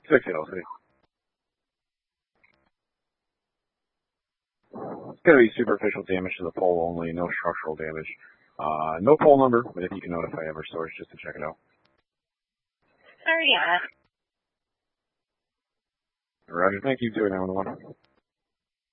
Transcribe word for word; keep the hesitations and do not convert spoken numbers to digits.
six L C. It's going to be superficial damage to the pole only, no structural damage. Uh, no pole number, but if you can notify Eversource just to check it out. Sorry, yeah. Roger, thank you, two nine one one.